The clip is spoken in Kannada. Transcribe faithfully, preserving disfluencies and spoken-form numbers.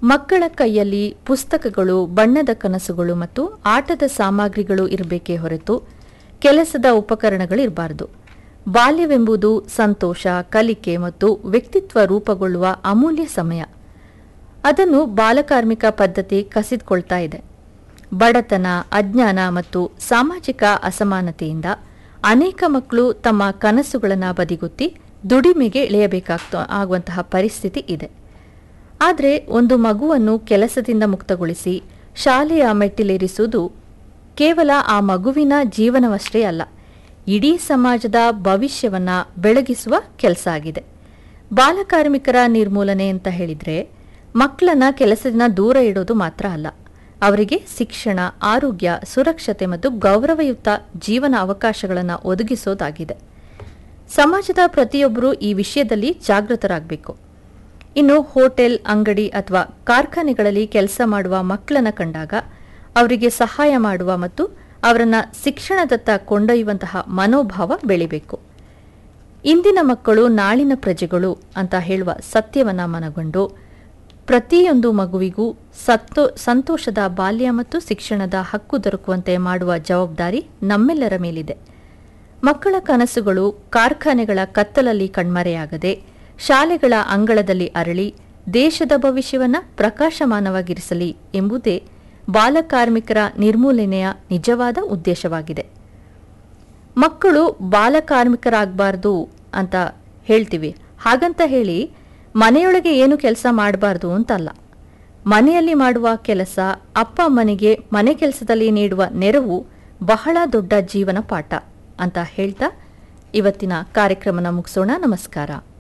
ಮಕ್ಕಳ ಕೈಯಲ್ಲಿ ಪುಸ್ತಕಗಳು, ಬಣ್ಣದ ಕನಸುಗಳು ಮತ್ತು ಆಟದ ಸಾಮಗ್ರಿಗಳು ಇರಬೇಕೇ ಹೊರತು ಕೆಲಸದ ಉಪಕರಣಗಳು ಇರಬಾರದು. ಬಾಲ್ಯವೆಂಬುದು ಸಂತೋಷ, ಕಲಿಕೆ ಮತ್ತು ವ್ಯಕ್ತಿತ್ವ ರೂಪುಗೊಳ್ಳುವ ಅಮೂಲ್ಯ ಸಮಯ. ಅದನ್ನು ಬಾಲಕಾರ್ಮಿಕ ಪದ್ಧತಿ ಕಸಿದುಕೊಳ್ತಾ ಇದೆ. ಬಡತನ, ಅಜ್ಞಾನ ಮತ್ತು ಸಾಮಾಜಿಕ ಅಸಮಾನತೆಯಿಂದ ಅನೇಕ ಮಕ್ಕಳು ತಮ್ಮ ಕನಸುಗಳನ್ನು ಬದಿಗೊತ್ತಿ ದುಡಿಮೆಗೆ ಇಳಿಯಬೇಕಾಗ್ತ ಆಗುವಂತಹ ಪರಿಸ್ಥಿತಿ ಇದೆ. ಆದರೆ ಒಂದು ಮಗುವನ್ನು ಕೆಲಸದಿಂದ ಮುಕ್ತಗೊಳಿಸಿ ಶಾಲೆಯ ಮೆಟ್ಟಿಲೇರಿಸುವುದು ಕೇವಲ ಆ ಮಗುವಿನ ಜೀವನವಷ್ಟೇ ಅಲ್ಲ, ಇಡೀ ಸಮಾಜದ ಭವಿಷ್ಯವನ್ನು ಬೆಳಗಿಸುವ ಕೆಲಸ ಆಗಿದೆ. ಬಾಲಕಾರ್ಮಿಕರ ನಿರ್ಮೂಲನೆ ಅಂತ ಹೇಳಿದರೆ ಮಕ್ಕಳನ್ನ ಕೆಲಸದಿಂದ ದೂರ ಇಡೋದು ಮಾತ್ರ ಅಲ್ಲ, ಅವರಿಗೆ ಶಿಕ್ಷಣ, ಆರೋಗ್ಯ, ಸುರಕ್ಷತೆ ಮತ್ತು ಗೌರವಯುತ ಜೀವನ ಅವಕಾಶಗಳನ್ನು ಒದಗಿಸೋದಾಗಿದೆ. ಸಮಾಜದ ಪ್ರತಿಯೊಬ್ಬರೂ ಈ ವಿಷಯದಲ್ಲಿ ಜಾಗೃತರಾಗಬೇಕು. ಇನ್ನು ಹೋಟೆಲ್, ಅಂಗಡಿ ಅಥವಾ ಕಾರ್ಖಾನೆಗಳಲ್ಲಿ ಕೆಲಸ ಮಾಡುವ ಮಕ್ಕಳನ್ನು ಕಂಡಾಗ ಅವರಿಗೆ ಸಹಾಯ ಮಾಡುವ ಮತ್ತು ಅವರನ್ನು ಶಿಕ್ಷಣದತ್ತ ಕೊಂಡೊಯ್ಯುವಂತಹ ಮನೋಭಾವ ಬೆಳಿಬೇಕು. ಇಂದಿನ ಮಕ್ಕಳು ನಾಳಿನ ಪ್ರಜೆಗಳು ಅಂತ ಹೇಳುವ ಸತ್ಯವನ್ನು ಮನಗೊಂಡು ಪ್ರತಿಯೊಂದು ಮಗುವಿಗೂ ಸತ್ತೋ ಸಂತೋಷದ ಬಾಲ್ಯ ಮತ್ತು ಶಿಕ್ಷಣದ ಹಕ್ಕು ದೊರಕುವಂತೆ ಮಾಡುವ ಜವಾಬ್ದಾರಿ ನಮ್ಮೆಲ್ಲರ ಮೇಲಿದೆ. ಮಕ್ಕಳ ಕನಸುಗಳು ಕಾರ್ಖಾನೆಗಳ ಕತ್ತಲಲ್ಲಿ ಕಣ್ಮರೆಯಾಗದೆ ಶಾಲೆಗಳ ಅಂಗಳದಲ್ಲಿ ಅರಳಿ ದೇಶದ ಭವಿಷ್ಯವನ್ನು ಪ್ರಕಾಶಮಾನವಾಗಿರಿಸಲಿ ಎಂಬುದೇ ಬಾಲಕಾರ್ಮಿಕರ ನಿರ್ಮೂಲನೆಯ ನಿಜವಾದ ಉದ್ದೇಶವಾಗಿದೆ. ಮಕ್ಕಳು ಬಾಲಕಾರ್ಮಿಕರಾಗಬಾರ್ದು ಅಂತ ಹೇಳ್ತೀವಿ. ಹಾಗಂತ ಹೇಳಿ ಮನೆಯೊಳಗೆ ಏನು ಕೆಲಸ ಮಾಡಬಾರ್ದು ಅಂತಲ್ಲ. ಮನೆಯಲ್ಲಿ ಮಾಡುವ ಕೆಲಸ, ಅಪ್ಪ ಅಮ್ಮನಿಗೆ ಮನೆ ಕೆಲಸದಲ್ಲಿ ನೀಡುವ ನೆರವು ಬಹಳ ದೊಡ್ಡ ಜೀವನ ಪಾಠ ಅಂತ ಹೇಳ್ತಾ ಇವತ್ತಿನ ಕಾರ್ಯಕ್ರಮನ ಮುಗಿಸೋಣ. ನಮಸ್ಕಾರ.